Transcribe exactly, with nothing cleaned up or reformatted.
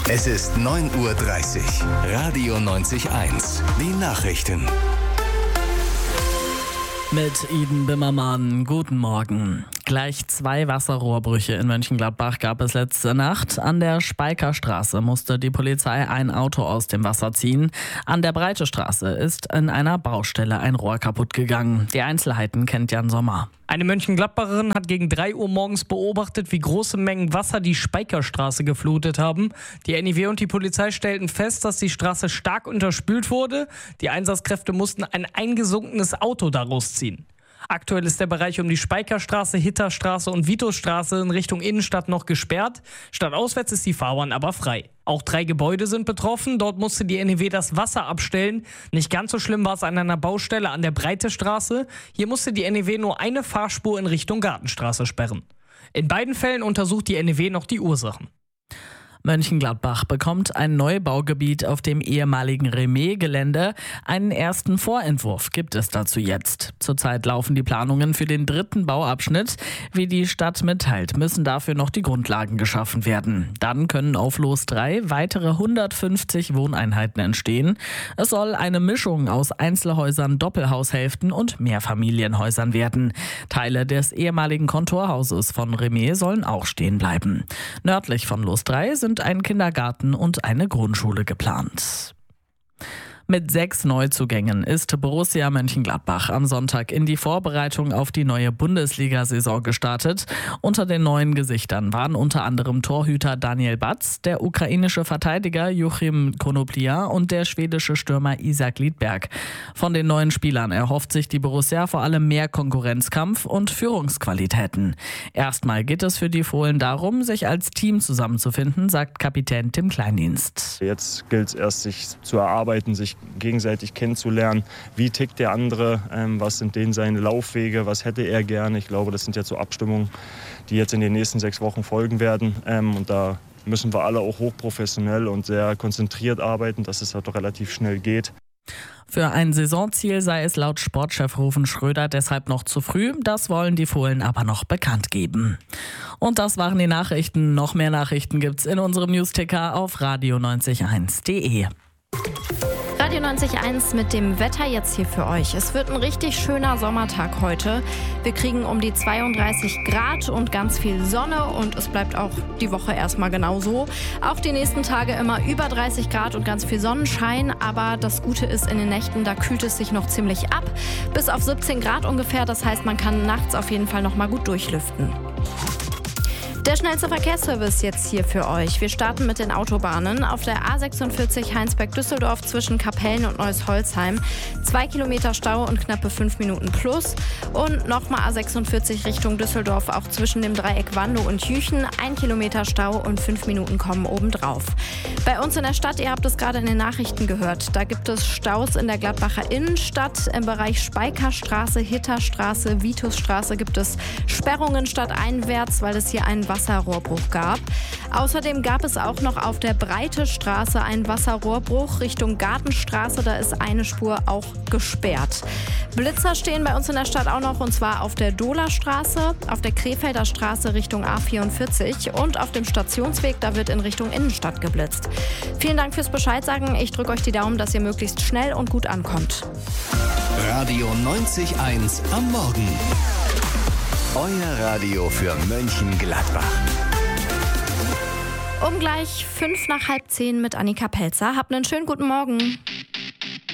Es ist neun Uhr dreißig. Radio neunzig eins. Die Nachrichten. Mit Iden Bimmermann, guten Morgen. Gleich zwei Wasserrohrbrüche in Mönchengladbach gab es letzte Nacht. An der Speikerstraße musste die Polizei ein Auto aus dem Wasser ziehen. An der Breitestraße ist in einer Baustelle ein Rohr kaputt gegangen. Die Einzelheiten kennt Jan Sommer. Eine Mönchengladbacherin hat gegen drei Uhr morgens beobachtet, wie große Mengen Wasser die Speikerstraße geflutet haben. Die N I W und die Polizei stellten fest, dass die Straße stark unterspült wurde. Die Einsatzkräfte mussten ein eingesunkenes Auto daraus ziehen. Aktuell ist der Bereich um die Speikerstraße, Hitterstraße und Vitusstraße in Richtung Innenstadt noch gesperrt. Stadtauswärts ist die Fahrbahn aber frei. Auch drei Gebäude sind betroffen. Dort musste die N E W das Wasser abstellen. Nicht ganz so schlimm war es an einer Baustelle an der Breitestraße. Hier musste die N E W nur eine Fahrspur in Richtung Gartenstraße sperren. In beiden Fällen untersucht die N E W noch die Ursachen. Mönchengladbach bekommt ein Neubaugebiet auf dem ehemaligen Remet-Gelände. Einen ersten Vorentwurf gibt es dazu jetzt. Zurzeit laufen die Planungen für den dritten Bauabschnitt. Wie die Stadt mitteilt, müssen dafür noch die Grundlagen geschaffen werden. Dann können auf Los drei weitere hundertfünfzig Wohneinheiten entstehen. Es soll eine Mischung aus Einzelhäusern, Doppelhaushälften und Mehrfamilienhäusern werden. Teile des ehemaligen Kontorhauses von Remet sollen auch stehen bleiben. Nördlich von Los drei sind ein Kindergarten und eine Grundschule geplant. Mit sechs Neuzugängen ist Borussia Mönchengladbach am Sonntag in die Vorbereitung auf die neue Bundesliga-Saison gestartet. Unter den neuen Gesichtern waren unter anderem Torhüter Daniel Batz, der ukrainische Verteidiger Joachim Konoplia und der schwedische Stürmer Isak Lidberg. Von den neuen Spielern erhofft sich die Borussia vor allem mehr Konkurrenzkampf und Führungsqualitäten. Erstmal geht es für die Fohlen darum, sich als Team zusammenzufinden, sagt Kapitän Tim Kleindienst. Jetzt gilt es erst, sich zu erarbeiten, sich gegenseitig kennenzulernen. Wie tickt der andere? Ähm, was sind denn seine Laufwege? Was hätte er gerne? Ich glaube, das sind jetzt so Abstimmungen, die jetzt in den nächsten sechs Wochen folgen werden. Ähm, und da müssen wir alle auch hochprofessionell und sehr konzentriert arbeiten, dass es halt doch relativ schnell geht. Für ein Saisonziel sei es laut Sportchef Rufen Schröder deshalb noch zu früh. Das wollen die Fohlen aber noch bekannt geben. Und das waren die Nachrichten. Noch mehr Nachrichten gibt's in unserem Newsticker auf radio neunzig eins punkt de. Radio neunzig Komma eins mit dem Wetter jetzt hier für euch. Es wird ein richtig schöner Sommertag heute. Wir kriegen um die zweiunddreißig Grad und ganz viel Sonne und es bleibt auch die Woche erstmal genauso. Auch die nächsten Tage immer über dreißig Grad und ganz viel Sonnenschein. Aber das Gute ist, in den Nächten, da kühlt es sich noch ziemlich ab. Bis auf siebzehn Grad ungefähr. Das heißt, man kann nachts auf jeden Fall noch mal gut durchlüften. Der schnellste Verkehrsservice jetzt hier für euch. Wir starten mit den Autobahnen. Auf der A sechsundvierzig Heinsberg-Düsseldorf zwischen Kapellen und Neuss-Holzheim. Zwei Kilometer Stau und knappe fünf Minuten plus. Und nochmal A sechsundvierzig Richtung Düsseldorf, auch zwischen dem Dreieck Wandow und Jüchen. Ein Kilometer Stau und fünf Minuten kommen obendrauf. Bei uns in der Stadt, ihr habt es gerade in den Nachrichten gehört, da gibt es Staus in der Gladbacher Innenstadt. Im Bereich Speikerstraße, Hitterstraße, Vitusstraße gibt es Sperrungen stadteinwärts, weil es hier einen Wasserrohrbruch gab. Außerdem gab es auch noch auf der Breitestraße einen Wasserrohrbruch Richtung Gartenstraße. Da ist eine Spur auch gesperrt. Blitzer stehen bei uns in der Stadt auch noch, und zwar auf der Dohlerstraße, auf der Krefelder Straße Richtung A vierundvierzig und auf dem Stationsweg, da wird in Richtung Innenstadt geblitzt. Vielen Dank fürs Bescheid sagen. Ich drücke euch die Daumen, dass ihr möglichst schnell und gut ankommt. Radio neunzig Komma eins am Morgen. Euer Radio für Mönchengladbach. Um gleich fünf nach halb zehn mit Annika Pelzer. Habt einen schönen guten Morgen.